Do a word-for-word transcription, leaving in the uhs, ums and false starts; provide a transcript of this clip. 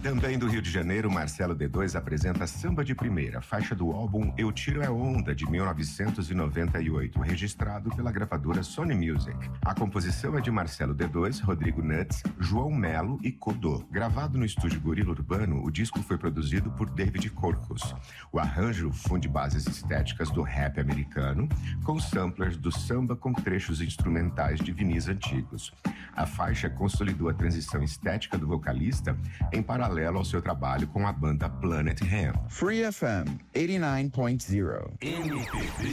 Também do Rio de Janeiro, Marcelo D dois apresenta Samba de Primeira, faixa do álbum Eu Tiro é Onda, de mil novecentos e noventa e oito, registrado pela gravadora Sony Music. A composição é de Marcelo D dois, Rodrigo Nuts, João Melo e Codô. Gravado no estúdio Gorila Urbano, o disco foi produzido por David Corcus. O arranjo funde bases estéticas do rap americano com samplers do samba com trechos instrumentais de vinis antigos. A faixa consolidou a transição estética do vocalista em paralelo ao seu trabalho com a banda Planet Hemp. Free F M oitenta e nove ponto zero. M P B